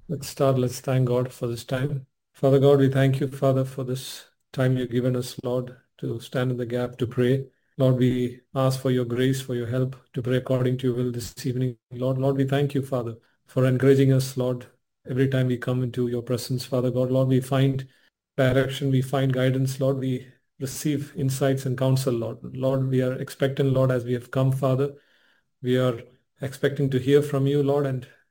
Let's start. Let's thank God for this time. Father God, we thank you, Father, for this time you've given us, Lord, to stand in the gap to pray. Lord, we ask for your grace, for your help to pray according to your will this evening. Lord, we thank you, Father, for encouraging us, Lord, every time we come into your presence, Father God. Lord, we find direction, we find guidance, Lord. We receive insights and counsel, Lord. Lord, we are expectant, Lord, as we have come, Father. We are expecting to hear from you, Lord,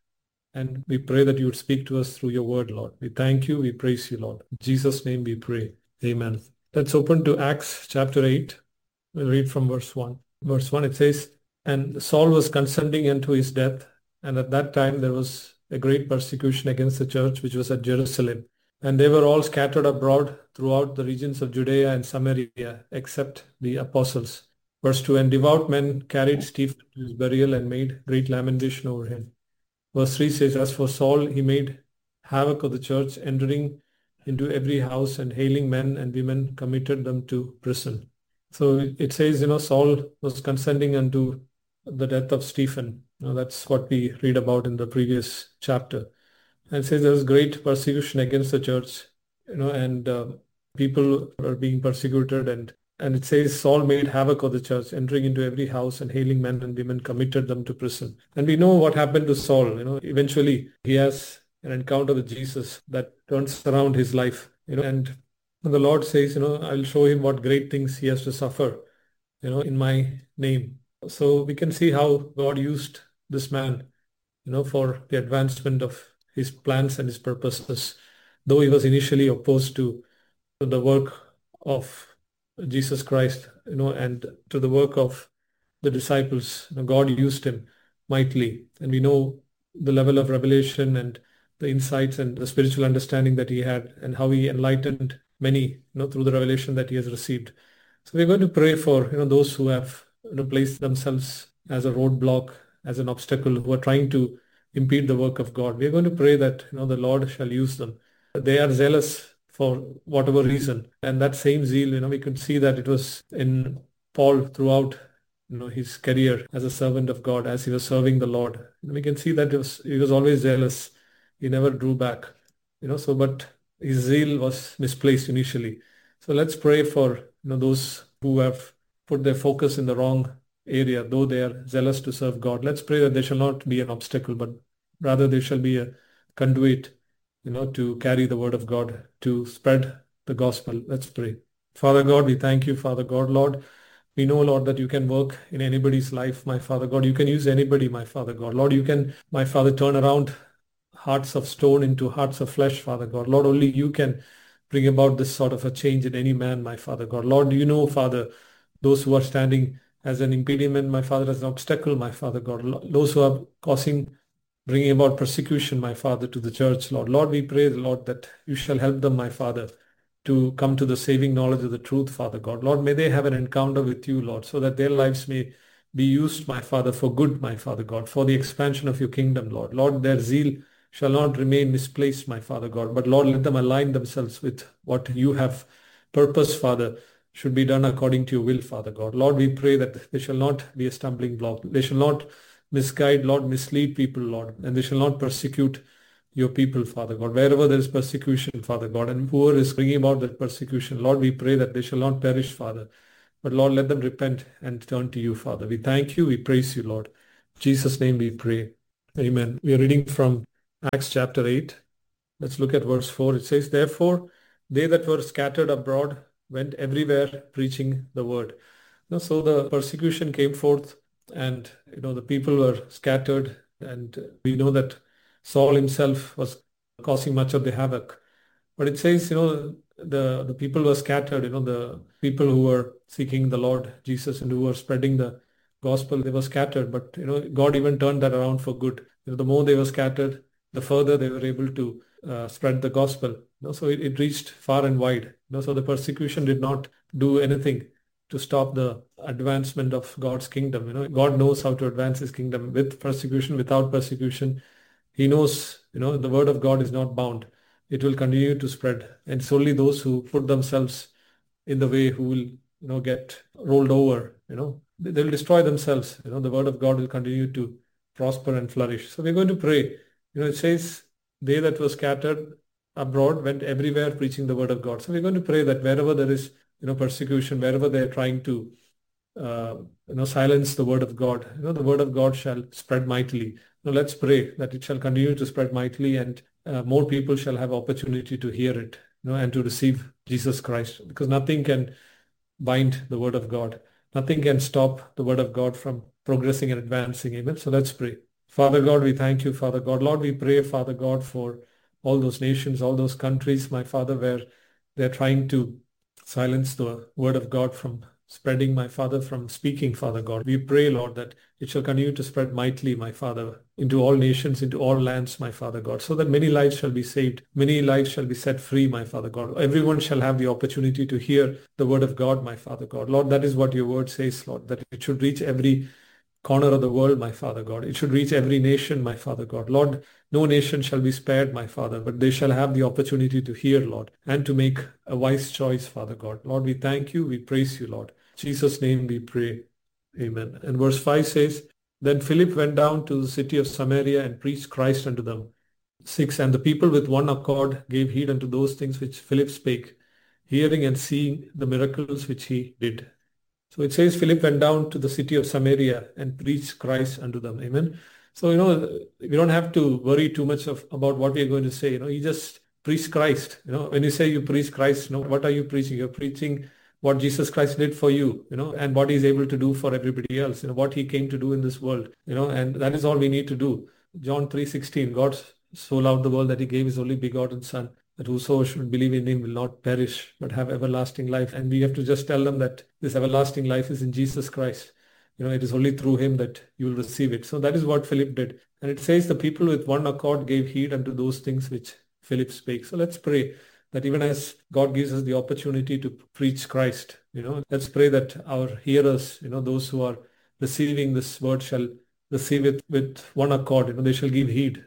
and we pray that you would speak to us through your word, Lord. We thank you. We praise you, Lord. In Jesus' name we pray. Amen. Let's open to Acts chapter 8. We'll read from verse 1. Verse 1, it says, "And Saul was consenting unto his death, and at that time there was a great persecution against the church which was at Jerusalem. And they were all scattered abroad throughout the regions of Judea and Samaria, except the apostles." Verse 2, "And devout men carried Stephen to his burial and made great lamentation over him." Verse 3 says, "As for Saul, he made havoc of the church, entering into every house and hailing men and women, committed them to prison." So it says, Saul was consenting unto the death of Stephen. That's what we read about in the previous chapter. And it says there was great persecution against the church, and people are being persecuted. And it says Saul made havoc of the church, entering into every house and hailing men and women, committed them to prison. And we know what happened to Saul. Eventually he has an encounter with Jesus that turns around his life. And the Lord says, I'll show him what great things he has to suffer, in my name. So we can see how God used this man, for the advancement of his plans and his purposes, though he was initially opposed to the work of Jesus Christ, and to the work of the disciples. God used him mightily, and we know the level of revelation and the insights and the spiritual understanding that he had, and how he enlightened many, through the revelation that he has received. So we're going to pray for, those who have, placed themselves as a roadblock, as an obstacle, who are trying to impede the work of God. We're going to pray that, the Lord shall use them. They are zealous for whatever reason. And that same zeal, we could see that it was in Paul throughout, his career as a servant of God, as he was serving the Lord. We can see that he was always zealous. He never drew back, but his zeal was misplaced initially. So let's pray for, those who have put their focus in the wrong area, though they are zealous to serve God. Let's pray that they shall not be an obstacle, but rather they shall be a conduit, to carry the word of God, to spread the gospel. Let's pray. Father God, we thank you, Father God. Lord, we know, Lord, that you can work in anybody's life, my Father God. You can use anybody, my Father God. Lord, you can, my Father, turn around hearts of stone into hearts of flesh, Father God. Lord, only you can bring about this sort of a change in any man, my Father God. Lord, you know, Father, those who are standing as an impediment, my Father, as an obstacle, my Father God. Those who are bringing about persecution, my Father, to the church, Lord. Lord, we pray, Lord, that you shall help them, my Father, to come to the saving knowledge of the truth, Father God. Lord, may they have an encounter with you, Lord, so that their lives may be used, my Father, for good, my Father God, for the expansion of your kingdom, Lord. Lord, their zeal shall not remain misplaced, my Father God, but Lord, let them align themselves with what you have purpose, Father, should be done according to your will, Father God. Lord, we pray that they shall not be a stumbling block. They shall not misguide, Lord, mislead people, Lord, and they shall not persecute your people, Father God. Wherever there is persecution, Father God, and whoever is bringing about that persecution, Lord, we pray that they shall not perish, Father. But Lord, let them repent and turn to you, Father. We thank you. We praise you, Lord. In Jesus' name we pray. Amen. We are reading from Acts chapter 8. Let's look at verse 4. It says, "Therefore, they that were scattered abroad went everywhere preaching the word." So the persecution came forth, and the people were scattered, and we know that Saul himself was causing much of the havoc. But it says, the people were scattered, the people who were seeking the Lord Jesus and who were spreading the gospel, they were scattered. But, God even turned that around for good. The more they were scattered, the further they were able to spread the gospel. So it reached far and wide. So the persecution did not do anything to stop the advancement of God's kingdom. God knows how to advance his kingdom with persecution, without persecution. He knows, the word of God is not bound. It will continue to spread. And it's only those who put themselves in the way who will, get rolled over, they will destroy themselves. The word of God will continue to prosper and flourish. So we're going to pray. It says, they that were scattered abroad went everywhere preaching the word of God. So we're going to pray that wherever there is, persecution, wherever they're trying to, uh, silence the word of God, the word of God shall spread mightily. Now let's pray that it shall continue to spread mightily, and more people shall have opportunity to hear it, and to receive Jesus Christ, because nothing can bind the word of God. Nothing can stop the word of God from progressing and advancing. Amen. So let's pray. Father God, we thank you, Father God. Lord, we pray, Father God, for all those nations, all those countries, my Father, where they're trying to silence the word of God from spreading, my Father, from speaking, Father God. We pray, Lord, that it shall continue to spread mightily, my Father, into all nations, into all lands, my Father God, so that many lives shall be saved, many lives shall be set free, my Father God. Everyone shall have the opportunity to hear the word of God, my Father God. Lord, that is what your word says, Lord, that it should reach every corner of the world, my Father God. It should reach every nation, my Father God. Lord, no nation shall be spared, my Father, but they shall have the opportunity to hear, Lord, and to make a wise choice, Father God. Lord, we thank you, we praise you, Lord. In Jesus' name we pray. Amen. And verse 5 says, Then Philip went down to the city of Samaria and preached Christ unto them. 6, And the people with one accord gave heed unto those things which Philip spake, hearing and seeing the miracles which he did. So it says Philip went down to the city of Samaria and preached Christ unto them. Amen. So, we don't have to worry too much about what we are going to say. You just preach Christ. When you say you preach Christ, what are you preaching? You're preaching what Jesus Christ did for you, and what he's able to do for everybody else, what he came to do in this world, and that is all we need to do. John 3:16, God so loved the world that he gave his only begotten son, that whoso should believe in him will not perish, but have everlasting life. And we have to just tell them that this everlasting life is in Jesus Christ. It is only through him that you will receive it. So that is what Philip did. And it says the people with one accord gave heed unto those things which Philip spake. So let's pray that even as God gives us the opportunity to preach Christ, let's pray that our hearers, those who are receiving this word shall receive it with one accord. They shall give heed,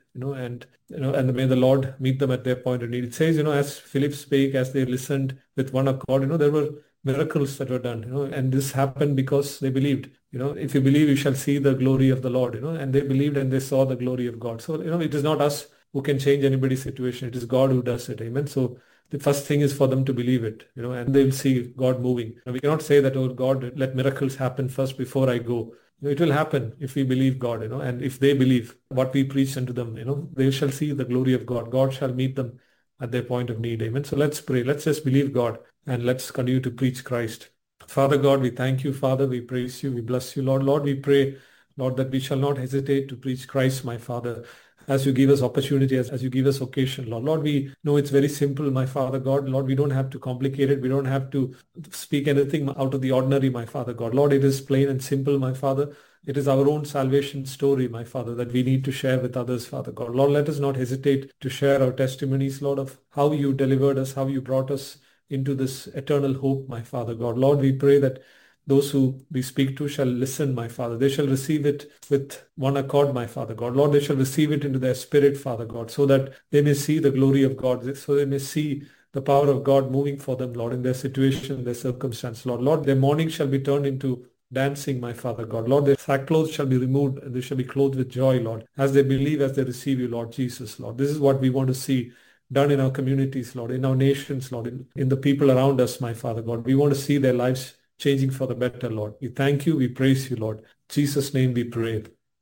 and may the Lord meet them at their point of need. It says, as Philip spake, as they listened with one accord, there were miracles that were done, and this happened because they believed. If you believe, you shall see the glory of the Lord, and they believed and they saw the glory of God. So, it is not us who can change anybody's situation. It is God who does it. Amen. So the first thing is for them to believe it, and they'll see God moving. We cannot say that, oh God, let miracles happen first before I go. It will happen if we believe God, and if they believe what we preach unto them, they shall see the glory of God. God shall meet them at their point of need. Amen. So let's pray. Let's just believe God and let's continue to preach Christ. Father God, we thank you, Father. We praise you. We bless you, Lord. Lord, we pray, Lord, that we shall not hesitate to preach Christ, my Father, as you give us opportunity, as you give us occasion, Lord. Lord, we know it's very simple, my Father God. Lord, we don't have to complicate it. We don't have to speak anything out of the ordinary, my Father God. Lord, it is plain and simple, my Father. It is our own salvation story, my Father, that we need to share with others, Father God. Lord, let us not hesitate to share our testimonies, Lord, of how you delivered us, how you brought us into this eternal hope, my Father God. Lord, we pray that those who we speak to shall listen, my Father. They shall receive it with one accord, my Father God. Lord, they shall receive it into their spirit, Father God, so that they may see the glory of God, so they may see the power of God moving for them, Lord, in their situation, their circumstance, Lord. Lord, their mourning shall be turned into dancing, my Father God. Lord, their sackcloth shall be removed and they shall be clothed with joy, Lord, as they believe, as they receive you, Lord Jesus, Lord. This is what we want to see done in our communities, Lord, in our nations, Lord, in the people around us, my Father God. We want to see their lives changing for the better, Lord. We thank you. We praise you, Lord. In Jesus' name we pray.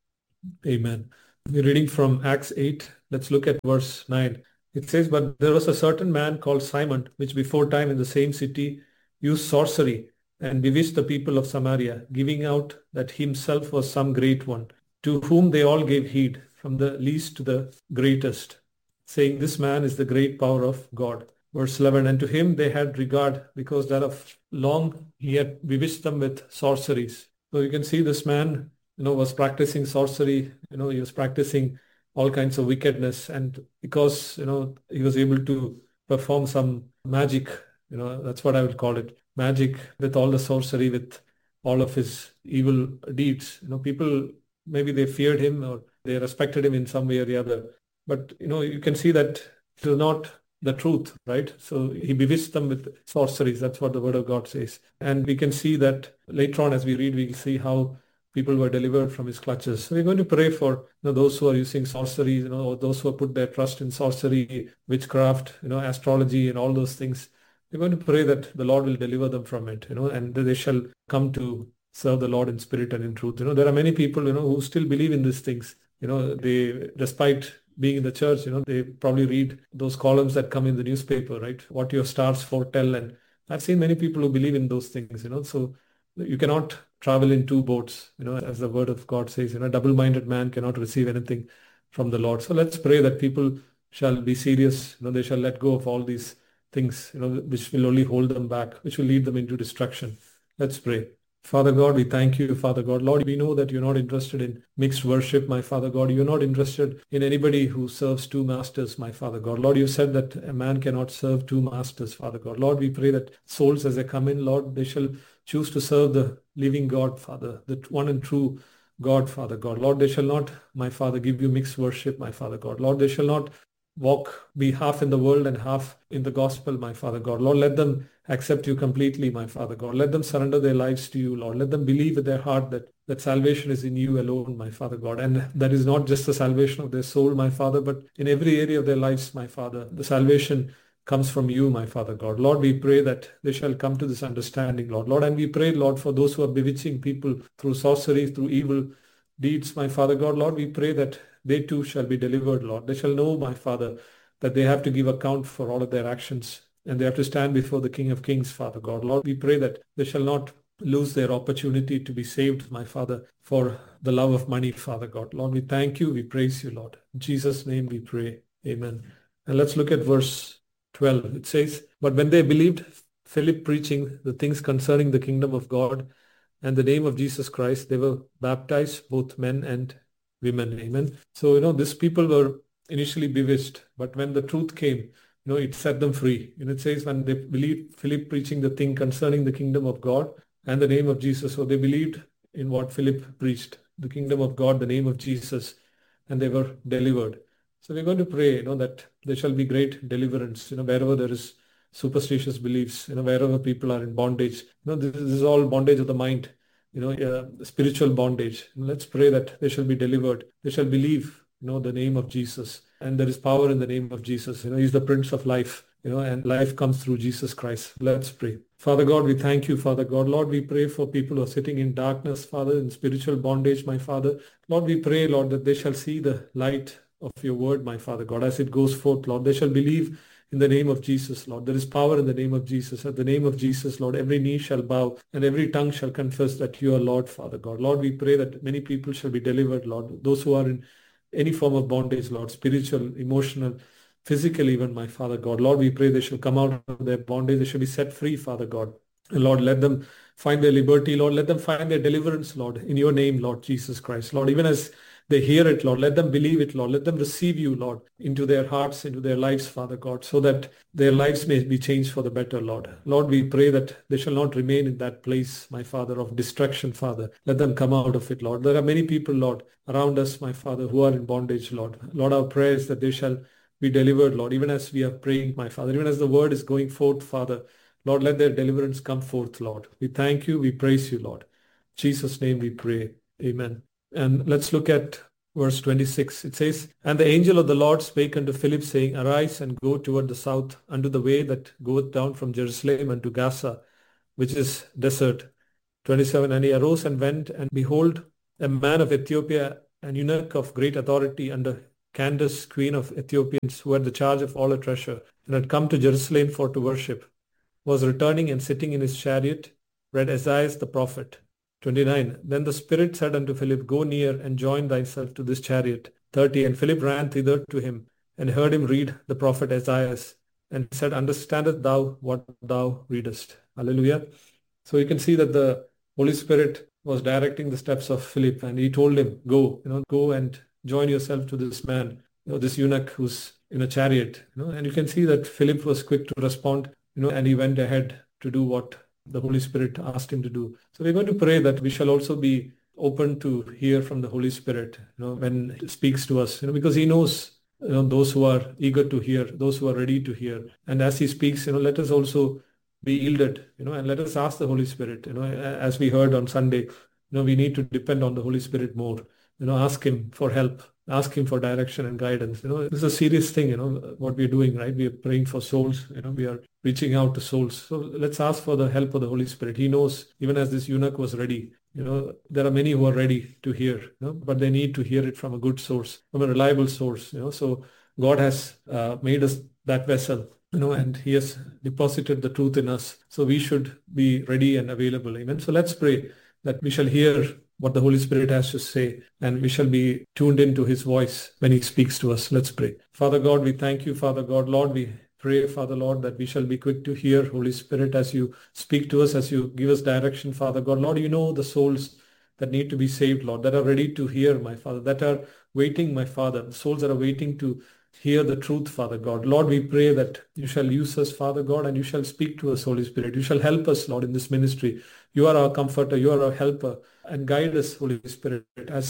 Amen. We're reading from Acts 8. Let's look at verse 9. It says, But there was a certain man called Simon, which before time in the same city used sorcery and bewitched the people of Samaria, giving out that himself was some great one, to whom they all gave heed, from the least to the greatest, saying, This man is the great power of God. Verse 11, And to him they had regard, because that of long he had bewitched them with sorceries. So you can see this man, was practicing sorcery. He was practicing all kinds of wickedness. And because, he was able to perform some magic, that's what I would call it, magic, with all the sorcery, with all of his evil deeds. People, maybe they feared him or they respected him in some way or the other. But, you can see that it is not the truth, right? So he bewitched them with sorceries. That's what the word of God says. And we can see that later on as we read, we see how people were delivered from his clutches. So we're going to pray for those who are using sorcery, or those who have put their trust in sorcery, witchcraft, astrology and all those things. We're going to pray that the Lord will deliver them from it, and that they shall come to serve the Lord in spirit and in truth. There are many people, who still believe in these things. They, despite being in the church, they probably read those columns that come in the newspaper, right? What your stars foretell. And I've seen many people who believe in those things, so you cannot travel in two boats, as the word of God says, a double-minded man cannot receive anything from the Lord. So let's pray that people shall be serious, they shall let go of all these things, which will only hold them back, which will lead them into destruction. Let's pray. Father God, we thank you, Father God. Lord, we know that you're not interested in mixed worship, my Father God. You're not interested in anybody who serves two masters, my Father God. Lord, you said that a man cannot serve two masters, Father God. Lord, we pray that souls as they come in, Lord, they shall choose to serve the living God, Father, the one and true God, Father God. Lord, they shall not, my Father, give you mixed worship, my Father God. Lord, they shall not be half in the world and half in the gospel, my Father God. Lord, let them accept you completely, my Father God. Let them surrender their lives to you, Lord. Let them believe with their heart that salvation is in you alone, my Father God. And that is not just the salvation of their soul, my Father, but in every area of their lives, my Father. The salvation comes from you, my Father God. Lord, we pray that they shall come to this understanding, Lord. Lord, and we pray, Lord, for those who are bewitching people through sorcery, through evil deeds, my Father God. Lord, we pray that they too shall be delivered, Lord. They shall know, my Father, that they have to give account for all of their actions and they have to stand before the King of Kings, Father God. Lord, we pray that they shall not lose their opportunity to be saved, my Father, for the love of money, Father God. Lord, we thank you. We praise you, Lord. In Jesus' name we pray. Amen. And let's look at verse 12. It says, "But when they believed Philip preaching the things concerning the kingdom of God and the name of Jesus Christ, they were baptized, both men and women." Amen. So, these people were initially bewitched, but when the truth came, it set them free. It says when they believed Philip preaching the thing concerning the kingdom of God and the name of Jesus. So they believed in what Philip preached, the kingdom of God, the name of Jesus, and they were delivered. So we're going to pray, that there shall be great deliverance, wherever there is superstitious beliefs, wherever people are in bondage. This is all bondage of the mind, spiritual bondage. Let's pray that they shall be delivered. They shall believe, the name of Jesus. And there is power in the name of Jesus. He's the Prince of life, and life comes through Jesus Christ. Let's pray. Father God, we thank you, Father God. Lord, we pray for people who are sitting in darkness, Father, in spiritual bondage, my Father. Lord, we pray, Lord, that they shall see the light of your word, my Father God, as it goes forth, Lord. They shall believe in the name of Jesus, Lord. There is power in the name of Jesus. At the name of Jesus, Lord, every knee shall bow and every tongue shall confess that you are Lord, Father God. Lord, we pray that many people shall be delivered, Lord. Those who are in any form of bondage, Lord, spiritual, emotional, physical even, my Father God. Lord, we pray they shall come out of their bondage. They shall be set free, Father God. And Lord, let them find their liberty, Lord. Let them find their deliverance, Lord, in your name, Lord Jesus Christ. Lord, even as they hear it, Lord, let them believe it, Lord. Let them receive you, Lord, into their hearts, into their lives, Father God, so that their lives may be changed for the better, Lord. Lord, we pray that they shall not remain in that place, my Father, of destruction, Father. Let them come out of it, Lord. There are many people, Lord, around us, my Father, who are in bondage, Lord. Lord, our prayer is that they shall be delivered, Lord, even as we are praying, my Father, even as the word is going forth, Father. Lord, let their deliverance come forth, Lord. We thank you. We praise you, Lord. In Jesus' name we pray. Amen. And let's look at verse 26. It says, "And the angel of the Lord spake unto Philip, saying, Arise and go toward the south unto the way that goeth down from Jerusalem unto Gaza, which is desert." 27. "And he arose and went, and behold, a man of Ethiopia, an eunuch of great authority under Candace, queen of Ethiopians, who had the charge of all her treasure, and had come to Jerusalem for to worship, was returning and sitting in his chariot, read Esaias the prophet." 29. "Then the Spirit said unto Philip, Go near and join thyself to this chariot. 30. "And Philip ran thither to him, and heard him read the prophet Esaias, and said, Understandest thou what thou readest?" Hallelujah. So you can see that the Holy Spirit was directing the steps of Philip, and he told him, Go, go and join yourself to this man, this eunuch who's in a chariot. And you can see that Philip was quick to respond, and he went ahead to do what the Holy Spirit asked him to do. So we're going to pray that we shall also be open to hear from the Holy Spirit, when he speaks to us, because he knows, those who are eager to hear, those who are ready to hear. And as he speaks, let us also be yielded, and let us ask the Holy Spirit, as we heard on Sunday, we need to depend on the Holy Spirit more. Ask Him for help, ask Him for direction and guidance. This is a serious thing, what we're doing, right? We are praying for souls, we are reaching out to souls. So let's ask for the help of the Holy Spirit. He knows, even as this eunuch was ready, there are many who are ready to hear, but they need to hear it from a good source, from a reliable source. So God has made us that vessel, and He has deposited the truth in us. So we should be ready and available. Amen. So let's pray that we shall hear what the Holy Spirit has to say, and we shall be tuned into His voice when He speaks to us. Let's pray. Father God, we thank you, Father God. Lord, we pray, Father Lord, that we shall be quick to hear, Holy Spirit, as you speak to us, as you give us direction, Father God. Lord, you know the souls that need to be saved, Lord, that are ready to hear, my Father, that are waiting, my Father, the souls that are waiting to hear the truth, Father God. Lord, we pray that you shall use us, Father God, and you shall speak to us, Holy Spirit. You shall help us, Lord, in this ministry. You are our comforter, you are our helper, and guide us, Holy Spirit,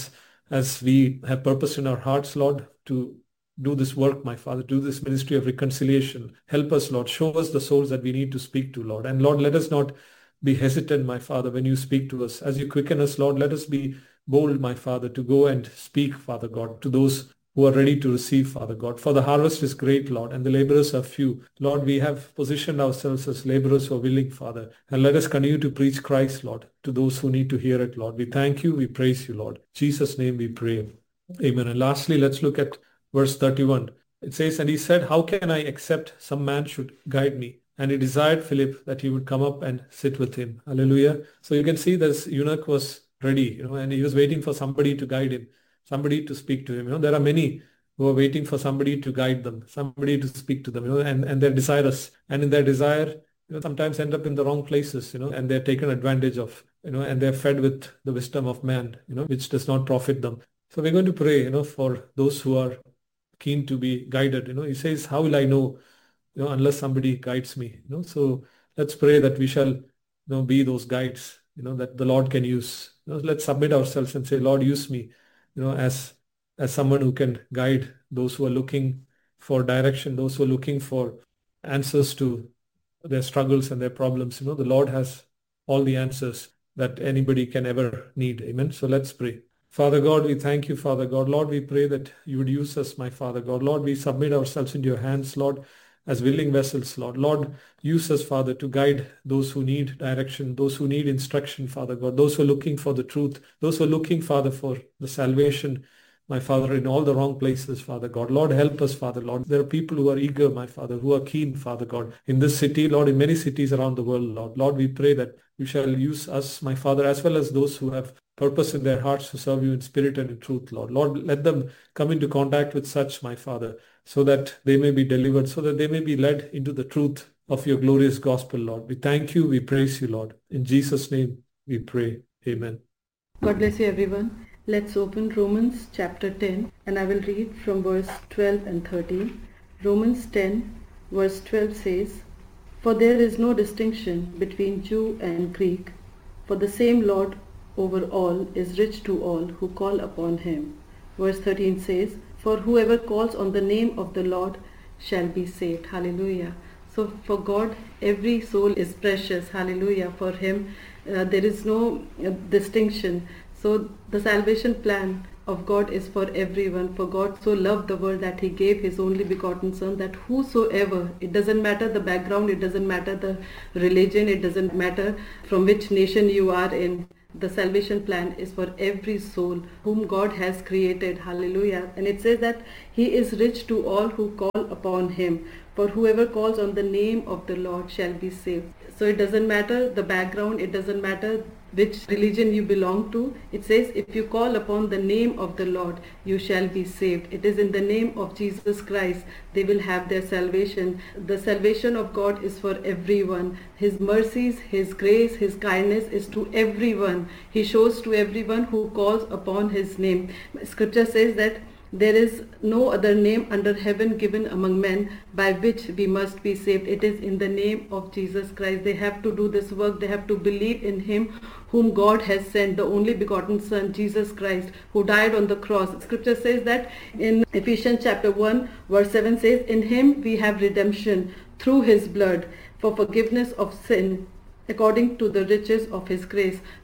as we have purpose in our hearts, Lord, to do this work, my Father, do this ministry of reconciliation. Help us, Lord. Show us the souls that we need to speak to, Lord. And Lord, let us not be hesitant, my Father, when you speak to us. As you quicken us, Lord, let us be bold, my Father, to go and speak, Father God, to those who are ready to receive, Father God. For the harvest is great, Lord, and the laborers are few. Lord, we have positioned ourselves as laborers who are willing, Father. And let us continue to preach Christ, Lord, to those who need to hear it, Lord. We thank you, we praise you, Lord. In Jesus' name we pray. Amen. And lastly, let's look at verse 31. It says, and he said, how can I accept some man should guide me? And he desired Philip that he would come up and sit with him. Hallelujah. So you can see this eunuch was ready, and he was waiting for somebody to guide him, somebody to speak to him. There are many who are waiting for somebody to guide them, somebody to speak to them, and they're desirous. And in their desire, sometimes end up in the wrong places, and they're taken advantage of, and they're fed with the wisdom of man, which does not profit them. So we're going to pray, for those who are keen to be guided. He says, how will I know, unless somebody guides me? So let's pray that we shall, be those guides, that the Lord can use. Let's submit ourselves and say, Lord, use me, as someone who can guide those who are looking for direction, those who are looking for answers to their struggles and their problems. The Lord has all the answers that anybody can ever need. Amen. So let's pray. Father God, we thank you, Father God. Lord, we pray that you would use us, my Father God. Lord, we submit ourselves into your hands, Lord, as willing vessels, Lord. Lord, use us, Father, to guide those who need direction, those who need instruction, Father God, those who are looking for the truth, those who are looking, Father, for the salvation, my Father, in all the wrong places, Father God. Lord, help us, Father, Lord. There are people who are eager, my Father, who are keen, Father God, in this city, Lord, in many cities around the world, Lord. Lord, we pray that you shall use us, my Father, as well as those who have purpose in their hearts to serve you in spirit and in truth, Lord. Lord, let them come into contact with such, my Father, so that they may be delivered, so that they may be led into the truth of your glorious gospel, Lord. We thank you, we praise you, Lord. In Jesus' name we pray. Amen. God bless you, everyone. Let's open Romans chapter 10, and I will read from verse 12 and 13. Romans 10, verse 12 says, for there is no distinction between Jew and Greek, for the same Lord over all is rich to all who call upon him. Verse 13 says, for whoever calls on the name of the Lord shall be saved. Hallelujah. So for God, every soul is precious. Hallelujah. For him, there is no distinction. So the salvation plan of God is for everyone. For God so loved the world that he gave his only begotten son, that whosoever, it doesn't matter the background, it doesn't matter the religion, it doesn't matter from which nation you are in, the salvation plan is for every soul whom God has created. Hallelujah. And it says that he is rich to all who call upon him. For whoever calls on the name of the Lord shall be saved. So it doesn't matter the background, it doesn't matter which religion you belong to. It says, if you call upon the name of the Lord, you shall be saved. It is in the name of Jesus Christ they will have their salvation. The salvation of God is for everyone. His mercies, his grace, his kindness is to everyone. He shows to everyone who calls upon his name. Scripture says that there is no other name under heaven given among men by which we must be saved. It is in the name of Jesus Christ. They have to do this work. They have to believe in him whom God has sent, the only begotten Son, Jesus Christ, who died on the cross. Scripture says that in Ephesians chapter 1, verse 7 says, in him we have redemption through his blood for forgiveness of sin, according to the riches of his grace.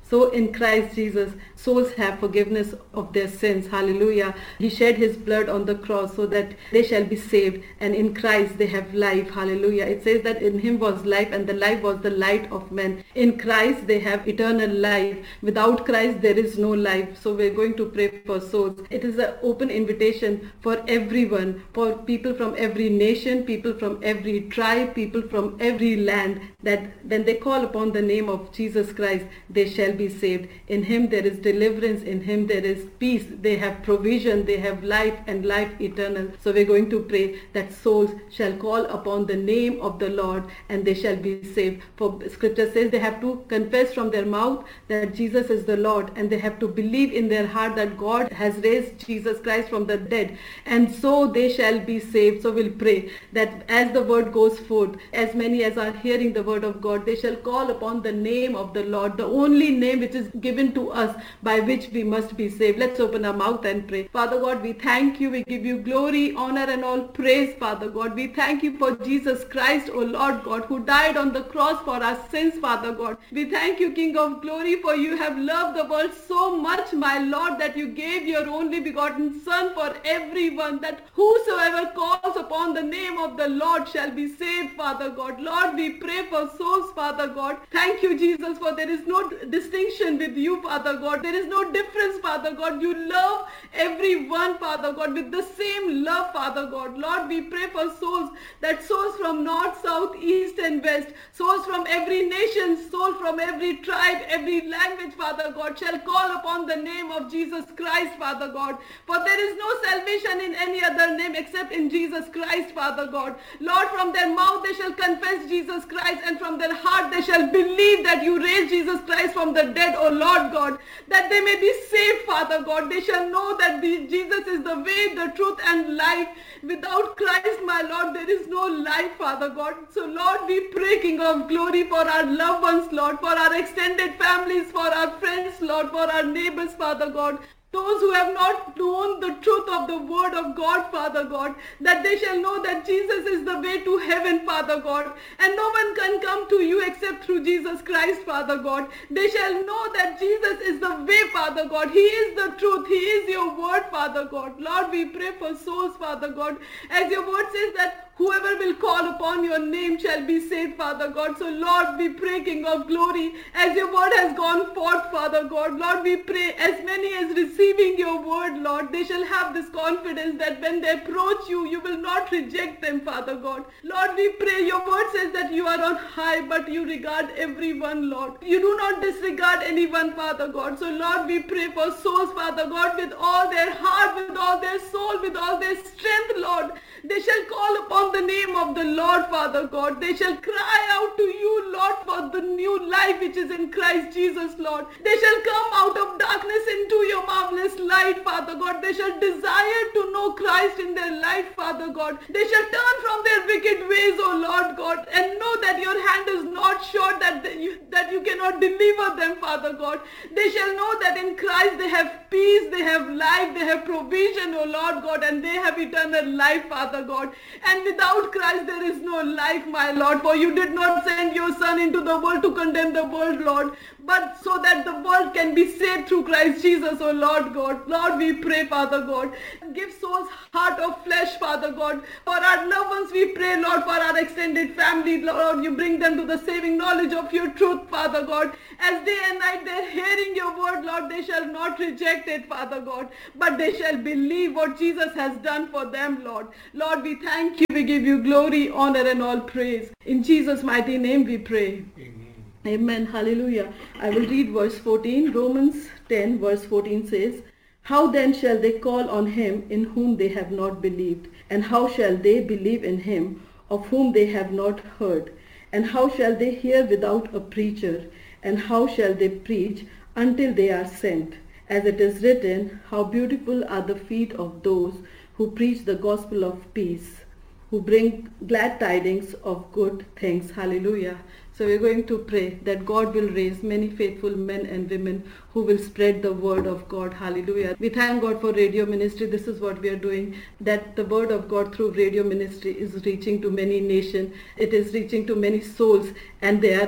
So in Christ Jesus, souls have forgiveness of their sins. Hallelujah. He shed his blood on the cross so that they shall be saved. And in Christ they have life. Hallelujah. It says that in him was life, and the life was the light of men. In Christ they have eternal life. Without Christ there is no life. So we're going to pray for souls. It is an open invitation for everyone, for people from every nation, people from every tribe, people from every land, that when they call upon the name of Jesus Christ, they shall be saved. In him there is deliverance, in him there is peace, they have provision, they have life and life eternal. So we're going to pray that souls shall call upon the name of the Lord and they shall be saved. For scripture says they have to confess from their mouth that Jesus is the Lord, and they have to believe in their heart that God has raised Jesus Christ from the dead, and so they shall be saved. So we'll pray that as the word goes forth, as many as are hearing the word of God, they shall call upon the name of the Lord, the only name which is given to us by which we must be saved. Let's open our mouth and pray. Father God, we thank you. We give you glory, honor and all praise, Father God. We thank you for Jesus Christ, O Lord God, who died on the cross for our sins, Father God. We thank you, King of glory, for you have loved the world so much, my Lord, that you gave your only begotten Son for everyone, that whosoever calls upon the name of the Lord shall be saved, Father God. Lord, we pray for souls, Father God. Thank you, Jesus, for there is no distinction with you, Father God. There is no difference, Father God. You love everyone, Father God, with the same love, Father God. Lord, we pray for souls, that souls from north, south, east and west, souls from every nation, soul from every tribe, every language, Father God, shall call upon the name of Jesus Christ, Father God. For there is no salvation in any other name except in Jesus Christ, Father God. Lord, from their mouth they shall confess Jesus Christ, and from their heart they shall believe that you raised Jesus Christ from the dead, O Lord God, that they may be saved, Father God. They shall know that Jesus is the way, the truth and life. Without Christ, my Lord, there is no life, Father God. So Lord, we pray, King of glory, for our loved ones, Lord, for our extended families, for our friends, Lord, for our neighbors, Father God. Those who have not known the truth of the word of God, Father God, that they shall know that Jesus is the way to heaven, Father God, and no one can come to you except through Jesus Christ, Father God. They shall know that Jesus is the way, Father God. He is the truth. He is your word, Father God. Lord, we pray for souls, Father God, as your word says that whoever will call upon your name shall be saved, Father God. So Lord, we pray, King of glory, as your word has gone forth, Father God. Lord, we pray as many as receiving your word, Lord, they shall have this confidence that when they approach you, you will not reject them, Father God. Lord, we pray, your word says that you are on high, but you regard everyone, Lord. You do not disregard anyone, Father God. So Lord, we pray for souls, Father God, with all their heart, with all their soul, with all their strength, Lord. They shall call upon the name of the Lord, Father God. They shall cry out to you, Lord, for the new life which is in Christ Jesus, Lord. They shall come out of darkness into your marvelous light, Father God. They shall desire to know Christ in their life, Father God. They shall turn from their wicked ways, O Lord God, and know that your hand is not short, that you cannot deliver them, Father God. They shall know that in Christ they have peace, they have life, they have provision, O Lord God, and they have eternal life, Father God. And without Christ there is no life, my Lord, for you did not send your Son into the world to condemn the world, Lord, but so that the world can be saved through Christ Jesus, O Lord God. Lord, we pray, Father God, give souls heart of flesh, Father God. For our loved ones, we pray, Lord, for our extended family, Lord, you bring them to the saving knowledge of your truth, Father God. As day and night they're hearing your word, Lord, they shall not reject it, Father God, but they shall believe what Jesus has done for them, Lord. Lord, we thank you, we give you glory, honor and all praise. In Jesus' mighty name we pray. Amen. Amen. Hallelujah. I will read verse 14. Romans 10 verse 14 says, "How then shall they call on him in whom they have not believed? And how shall they believe in him of whom they have not heard? And how shall they hear without a preacher? And how shall they preach until they are sent? As it is written, how beautiful are the feet of those who preach the gospel of peace, who bring glad tidings of good things." Hallelujah. So we're going to pray that God will raise many faithful men and women who will spread the word of God. Hallelujah. We thank God for radio ministry. This is what we are doing, that the word of God through radio ministry is reaching to many nations. It is reaching to many souls, and they are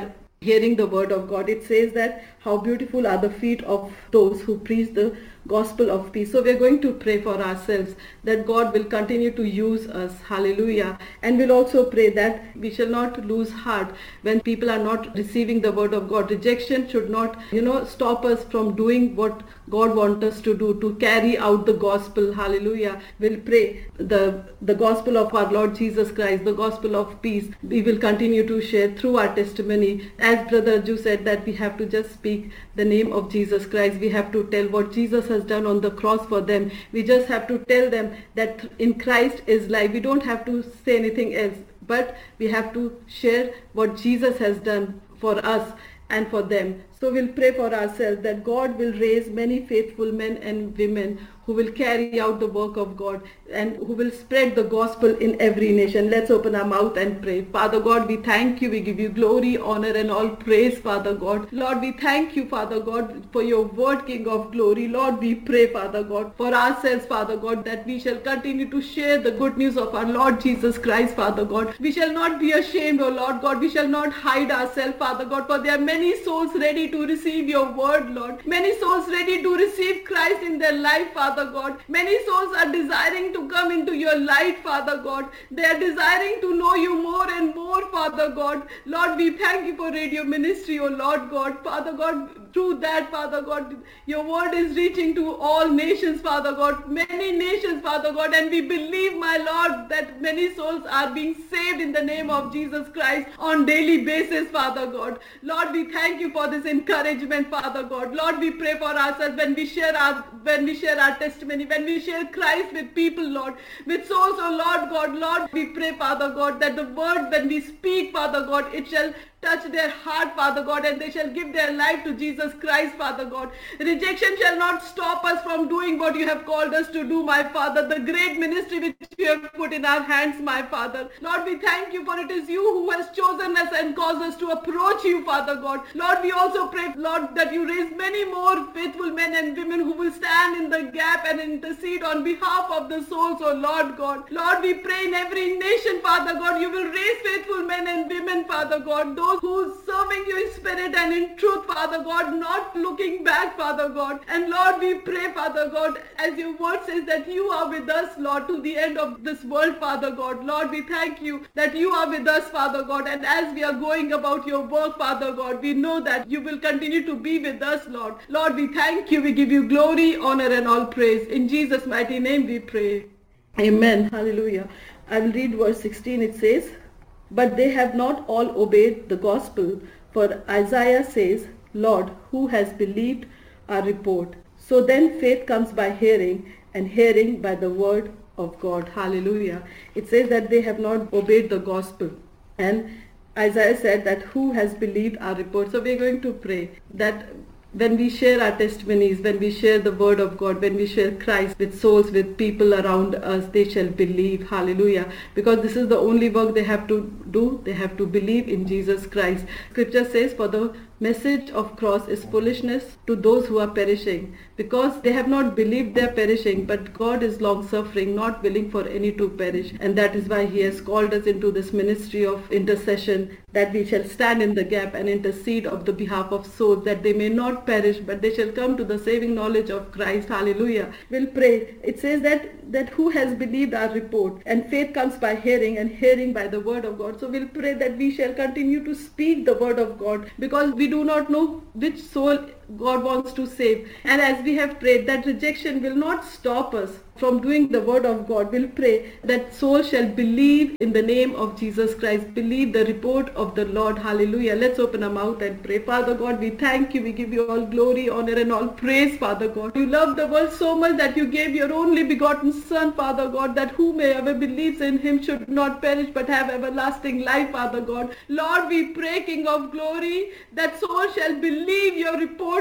hearing the word of God. It says that how beautiful are the feet of those who preach the gospel of peace. So we are going to pray for ourselves that God will continue to use us. Hallelujah. And we'll also pray that we shall not lose heart when people are not receiving the word of God. Rejection should not, stop us from doing what God wants us to do, to carry out the gospel. Hallelujah. We'll pray the gospel of our Lord Jesus Christ, the gospel of peace. We will continue to share through our testimony. As Brother Ju said, that we have to just speak the name of Jesus Christ. We have to tell what Jesus has done on the cross for them. We just have to tell them that in Christ is life. We don't have to say anything else, but we have to share what Jesus has done for us and for them. So we'll pray for ourselves that God will raise many faithful men and women who will carry out the work of God and who will spread the gospel in every nation. Let's open our mouth and pray. Father God, we thank you. We give you glory, honor, and all praise, Father God. Lord, we thank you, Father God, for your word, King of glory. Lord, we pray, Father God, for ourselves, Father God, that we shall continue to share the good news of our Lord Jesus Christ, Father God. We shall not be ashamed, O Lord God. We shall not hide ourselves, Father God, for there are many souls ready to receive your word, Lord. Many souls ready to receive Christ in their life, Father God. Many souls are desiring to come into your light, Father God. They are desiring to know you more and more, Father God. Lord, we thank you for radio ministry, O Lord God. Father God, through that, Father God, your word is reaching to all nations, Father God. Many nations, Father God. And we believe, my Lord, that many souls are being saved in the name of Jesus Christ on daily basis, Father God. Lord, we thank you for this encouragement, Father God. Lord, we pray for ourselves when we share our testimony, when we share Christ with people, Lord, with souls, oh Lord God. Lord, we pray, Father God, that the word when we speak, Father God, it shall touch their heart, Father God, and they shall give their life to Jesus Christ, Father God. Rejection shall not stop us from doing what you have called us to do, my Father, the great ministry which you have put in our hands, my Father. Lord, we thank you, for it is you who has chosen us and caused us to approach you, Father God. Lord, we also pray, Lord, that you raise many more faithful men and women who will stand in the gap and intercede on behalf of the souls, oh Lord God. Lord, we pray in every nation, Father God, you will raise faithful men and women, Father God, those who serving you in spirit and in truth, Father God, not looking back, Father God. And Lord, we pray, Father God, as your word says that you are with us, Lord, to the end of this world, Father God. Lord, we thank you that you are with us, Father God. And as we are going about your work, Father God, we know that you will continue to be with us, Lord. Lord, we thank you. We give you glory, honor, and all praise. In Jesus' mighty name we pray. Amen. Hallelujah. I will read verse 16. It says, "But they have not all obeyed the gospel, for Isaiah says, Lord, who has believed our report? So then faith comes by hearing, and hearing by the word of God." Hallelujah. It says that they have not obeyed the gospel. And Isaiah said that who has believed our report? So we are going to pray that when we share our testimonies, when we share the word of God, when we share Christ with souls, with people around us, they shall believe. Hallelujah. Because this is the only work they have to do. They have to believe in Jesus Christ. Scripture says, for the message of cross is foolishness to those who are perishing, because they have not believed they are perishing, but God is long suffering, not willing for any to perish. And that is why he has called us into this ministry of intercession, that we shall stand in the gap and intercede of the behalf of souls, that they may not perish, but they shall come to the saving knowledge of Christ. Hallelujah. We'll pray. It says that who has believed our report, and faith comes by hearing, and hearing by the word of God. So we'll pray that we shall continue to speak the word of God, because we do not know which soul God wants to save. And as we have prayed, that rejection will not stop us from doing the word of God. We'll pray that soul shall believe in the name of Jesus Christ, believe the report of the Lord. Hallelujah. Let's open our mouth and pray. Father God, we thank you. We give you all glory, honor, and all praise, Father God. You love the world so much that you gave your only begotten Son, Father God, that whomever believes in him should not perish but have everlasting life, Father God. Lord, we pray, King of glory, that soul shall believe your report,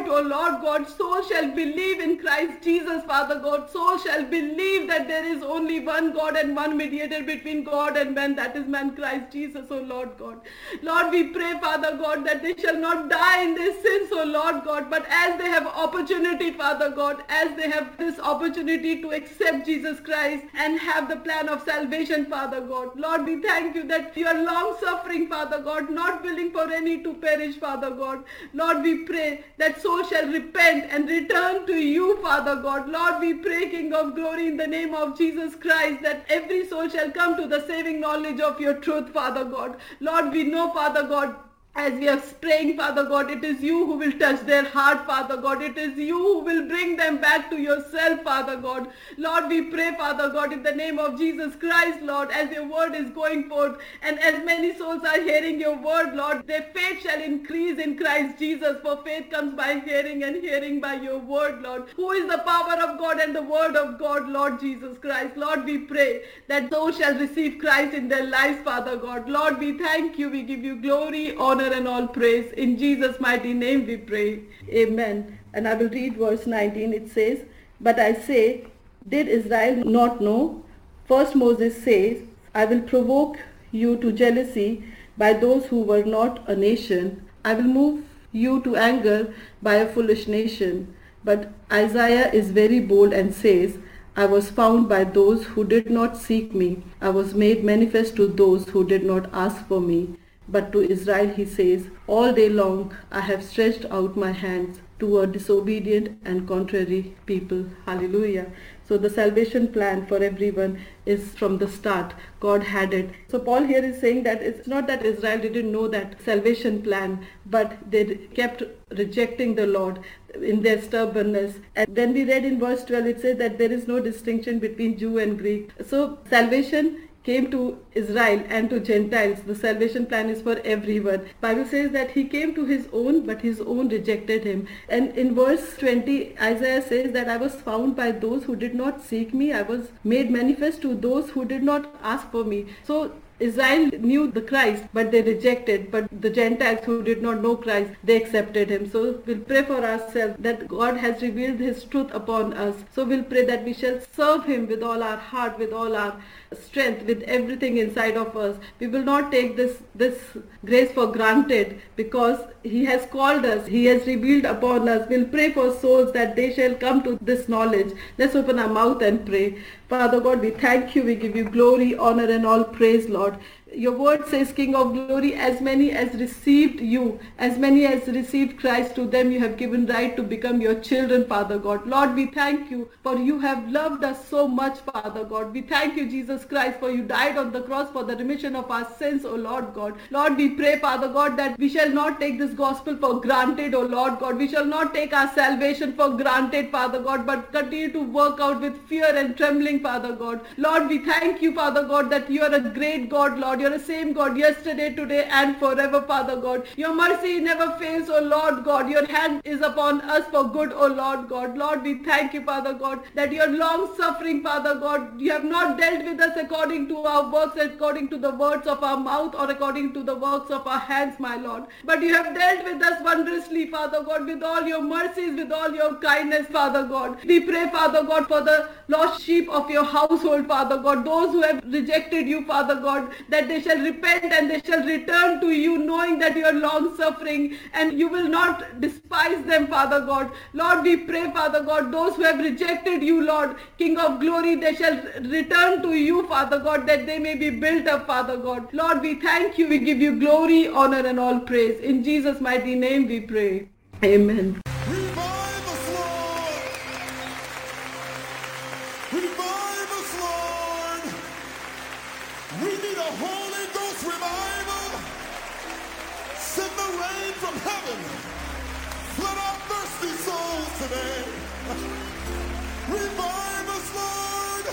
what, O Lord God, soul shall believe in Christ Jesus, Father God. Soul shall believe that there is only one God and one mediator between God and man, that is man Christ Jesus, O Lord God. Lord, we pray, Father God, that they shall not die in their sins, O Lord God, but as they have opportunity, Father God, as they have this opportunity to accept Jesus Christ and have the plan of salvation, Father God. Lord, we thank you that you are long suffering, Father God, not willing for any to perish, Father God. Lord, we pray that soul shall repent and return to you, Father God. Lord, we pray, King of glory, in the name of Jesus Christ, that every soul shall come to the saving knowledge of your truth, Father God. Lord, we know, Father God, as we are praying, Father God, it is you who will touch their heart, Father God. It is you who will bring them back to yourself, Father God. Lord, we pray, Father God, in the name of Jesus Christ, Lord, as your word is going forth and as many souls are hearing your word, Lord, their faith shall increase in Christ Jesus. For faith comes by hearing and hearing by your word, Lord. Who is the power of God and the word of God, Lord Jesus Christ. Lord, we pray that those shall receive Christ in their lives, Father God. Lord, we thank you. We give you glory, honor, and all praise. In Jesus' mighty name we pray. Amen. And I will read verse 19. It says, "But I say, did Israel not know? First Moses says, I will provoke you to jealousy by those who were not a nation. I will move you to anger by a foolish nation." But Isaiah is very bold and says, "I was found by those who did not seek me. I was made manifest to those who did not ask for me." But to Israel he says, "All day long I have stretched out my hands to a disobedient and contrary people." Hallelujah. So the salvation plan for everyone is from the start. God had it. So Paul here is saying that it's not that Israel didn't know that salvation plan, but they kept rejecting the Lord in their stubbornness. And then we read in verse 12, it says that there is no distinction between Jew and Greek. So salvation came to Israel and to Gentiles. The salvation plan is for everyone. Bible says that he came to his own, but his own rejected him. And in verse 20, Isaiah says that I was found by those who did not seek me. I was made manifest to those who did not ask for me. So Israel knew the Christ, but they rejected. But the Gentiles who did not know Christ, they accepted him. So we'll pray for ourselves that God has revealed his truth upon us. So we'll pray that we shall serve him with all our heart, with all our strength, with everything inside of us. We will not take this grace for granted, because he has called us. He has revealed upon us. We'll pray for souls that they shall come to this knowledge. Let's open our mouth and pray. Father God, we thank you. We give you glory, honor, and all praise, Lord. Your word says, King of glory, as many as received you, as many as received Christ, to them you have given right to become your children, Father God. Lord, we thank you, for you have loved us so much, Father God. We thank you, Jesus Christ, for you died on the cross for the remission of our sins, O Lord God. Lord, we pray, Father God, that we shall not take this gospel for granted, O Lord God. We shall not take our salvation for granted, Father God, but continue to work out with fear and trembling, Father God. Lord, we thank you, Father God, that you are a great God, Lord. You're the same God yesterday, today, and forever, Father God. Your mercy never fails, O Lord God. Your hand is upon us for good, O Lord God. Lord, we thank you, Father God, that you are long suffering, Father God. You have not dealt with us according to our works, according to the words of our mouth, or according to the works of our hands, my Lord. But you have dealt with us wondrously, Father God, with all your mercies, with all your kindness, Father God. We pray, Father God, for the lost sheep of your household, Father God, those who have rejected you, Father God, that they shall repent and they shall return to you, knowing that you are long suffering and you will not despise them, Father God. Lord, we pray, Father God, those who have rejected you, Lord, King of glory, they shall return to you, Father God, that they may be built up, Father God. Lord, we thank you. We give you glory, honor, and all praise. In Jesus' mighty name we pray. Amen. Revive us, Lord. Revive us, Lord. We need a Holy Ghost revival. Send the rain from heaven. Flood our thirsty souls today. Revive us, Lord.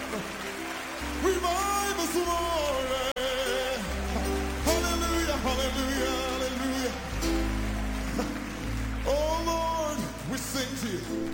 Revive us, Lord. Hallelujah, hallelujah, hallelujah. Oh, Lord, we sing to you.